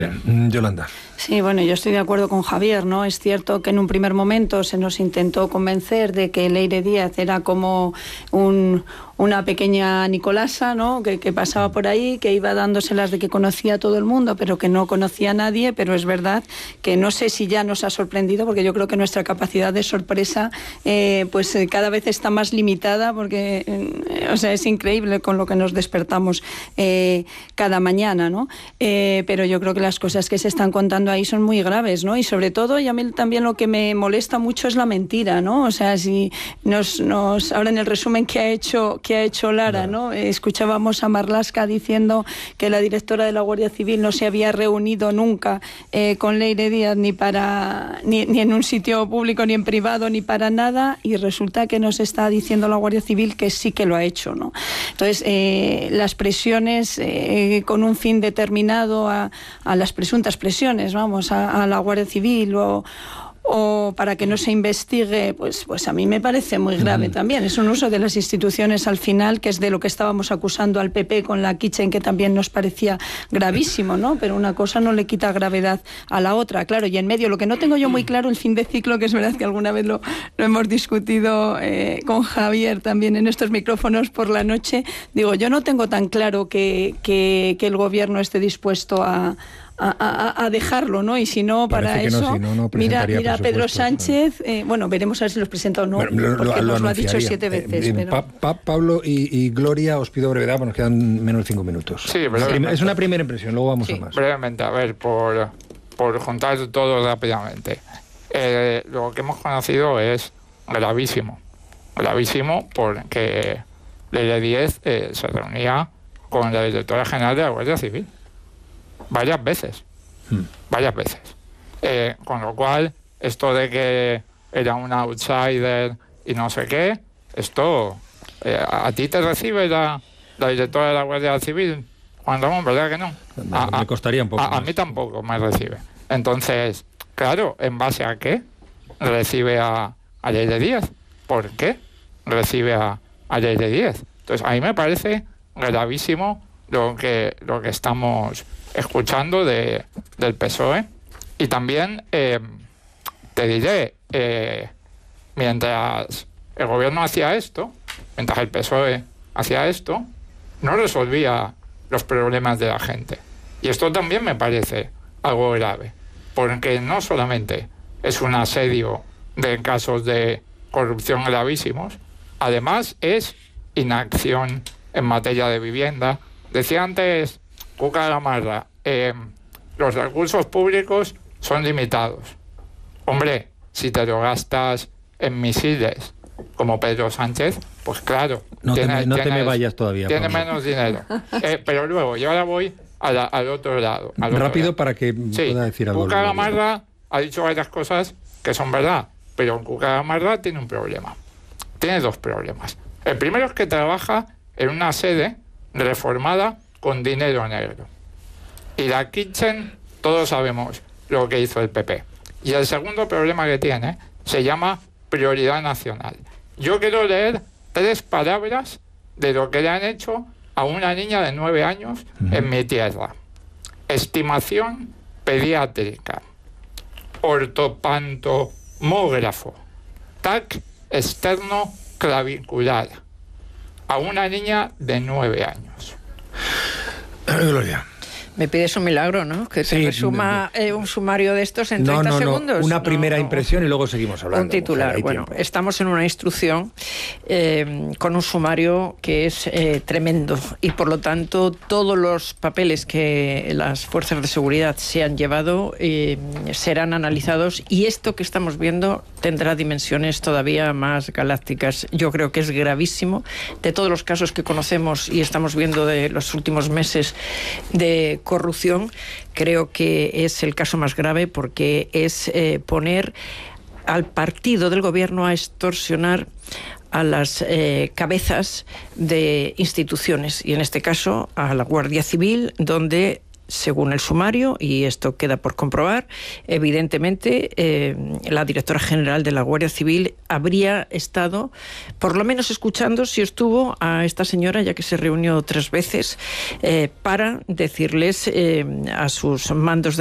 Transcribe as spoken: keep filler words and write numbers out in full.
Yolanda. Sí, bueno, yo estoy de acuerdo con Javier, ¿no? Es cierto que en un primer momento se nos intentó convencer de que Leire Díaz era como un, una pequeña Nicolasa, ¿no? Que, que pasaba por ahí, que iba dándoselas de que conocía a todo el mundo, pero que no conocía a nadie. Pero es verdad que no sé si ya nos ha sorprendido, porque yo creo que nuestra capacidad de sorpresa eh, pues eh, cada vez está más limitada, porque eh, o sea, es increíble con lo que nos despertamos eh, cada mañana, ¿no? Eh, pero yo creo que las cosas que se están contando ahí son muy graves, ¿no? Y sobre todo, y a mí también lo que me molesta mucho es la mentira, ¿no? O sea, si nos, nos ahora en el resumen que ha hecho que ha hecho Lara, ¿no? Eh, escuchábamos a Marlaska diciendo que la directora de la Guardia Civil no se había reunido nunca eh, con Leire Díaz ni para ni, ni en un sitio público ni en privado ni para nada, y resulta que nos está diciendo la Guardia Civil que sí que lo ha hecho, ¿no? Entonces, eh, las presiones eh, con un fin determinado a, a las presuntas presiones, vamos, a, a la Guardia Civil o, o para que no se investigue, pues, pues a mí me parece muy grave mm. también. Es un uso de las instituciones al final, que es de lo que estábamos acusando al P P con la Kitchen, que también nos parecía gravísimo, ¿no? Pero una cosa no le quita gravedad a la otra, claro. Y en medio, lo que no tengo yo muy claro, el fin de ciclo, que es verdad que alguna vez lo, lo hemos discutido eh, con Javier también en estos micrófonos por la noche, digo, yo no tengo tan claro que, que, que el gobierno esté dispuesto a A, a, a dejarlo, ¿no? Y si no, para Parece eso, no, si no, no mira, mira a Pedro Sánchez, eh, bueno, veremos a ver si los presenta o no, bueno, lo, porque lo, nos lo ha dicho siete veces. Eh, pero... pa, pa, Pablo y, y Gloria, os pido brevedad, porque nos quedan menos de cinco minutos. Sí, brevemente. Es una primera impresión, luego vamos sí, a más. brevemente, a ver, por, por juntar todo rápidamente. Eh, lo que hemos conocido es gravísimo, gravísimo porque Leire Díaz eh, se reunía con la directora general de la Guardia Civil. Varias veces, hmm. varias veces. Eh, con lo cual, esto de que era un outsider y no sé qué, esto, eh, ¿a ti te recibe la, la directora de la Guardia Civil, Juan Ramón? ¿Verdad que no? no a, me costaría un poco. A, a mí tampoco me recibe. Entonces, claro, ¿en base a qué recibe a, a Leire Díaz? ¿Por qué recibe a, a Leire Díaz? Entonces, a mí me parece gravísimo lo que, lo que estamos escuchando de, del P S O E. Y también eh, te diré, eh, mientras el gobierno hacía esto, mientras el P S O E hacía esto, no resolvía los problemas de la gente. Y esto también me parece algo grave, porque no solamente es un asedio de casos de corrupción gravísimos, además es inacción en materia de vivienda. Decía antes Cuca Gamarra, eh, los recursos públicos son limitados. Hombre, si te lo gastas en misiles como Pedro Sánchez, pues claro, no, tiene, te, no tienes, te me vayas todavía, tiene Pablo. menos dinero. Eh, pero luego, yo ahora voy a la, al otro lado. Al Rápido otro lado. para que sí, pueda decir algo. Cuca Gamarra ha dicho varias cosas que son verdad, pero Cuca Gamarra tiene un problema. Tiene dos problemas. El primero es que trabaja en una sede reformada con dinero negro. Y la Kitchen, todos sabemos lo que hizo el P P. Y el segundo problema que tiene se llama prioridad nacional. Yo quiero leer tres palabras de lo que le han hecho a una niña de nueve años uh-huh. en mi tierra. Estimación pediátrica, ortopantomógrafo, T A C externo clavicular, a una niña de nueve años. Gloria. Me pides un milagro, ¿no? Que se sí, resuma eh, un sumario de estos en treinta no, no, segundos. No, una primera no, impresión y luego seguimos hablando. Un titular. Mujer, bueno, tiempo. Estamos en una instrucción eh, con un sumario que es eh, tremendo y por lo tanto todos los papeles que las fuerzas de seguridad se han llevado eh, serán analizados y esto que estamos viendo tendrá dimensiones todavía más galácticas. Yo creo que es gravísimo. De todos los casos que conocemos y estamos viendo de los últimos meses de corrupción, creo que es el caso más grave porque es eh, poner al partido del gobierno a extorsionar a las eh, cabezas de instituciones y en este caso a la Guardia Civil, donde según el sumario, y esto queda por comprobar, evidentemente eh, la directora general de la Guardia Civil habría estado, por lo menos escuchando, si estuvo a esta señora, ya que se reunió tres veces, eh, para decirles eh, a sus mandos de